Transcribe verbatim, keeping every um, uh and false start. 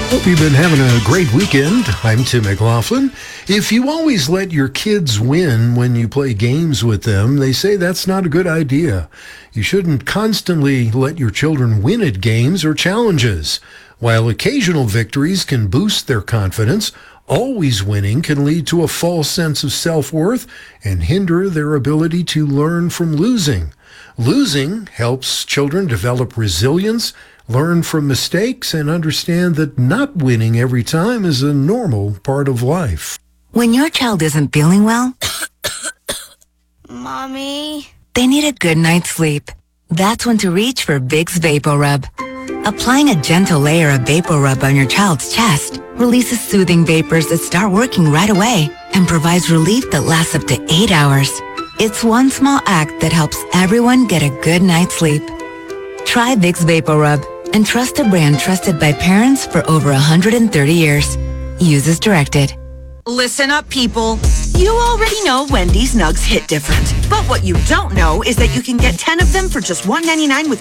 Hope you've been having a great weekend. I'm Tim McLaughlin. If you always let your kids win when you play games with them, they say that's not a good idea. You shouldn't constantly let your children win at games or challenges. While occasional victories can boost their confidence, always winning can lead to a false sense of self-worth and hinder their ability to learn from losing. Losing helps children develop resilience, learn from mistakes, and understand that not winning every time is a normal part of life. When your child isn't feeling well, Mommy, they need a good night's sleep. That's when to reach for Vicks VapoRub. Applying a gentle layer of VapoRub on your child's chest releases soothing vapors that start working right away and provides relief that lasts up to eight hours. It's one small act that helps everyone get a good night's sleep. Try Vicks VapoRub and trust a brand trusted by parents for over one hundred thirty years. Use as directed. Listen up, people. You already know Wendy's Nugs hit different. But what you don't know is that you can get ten of them for just one ninety-nine with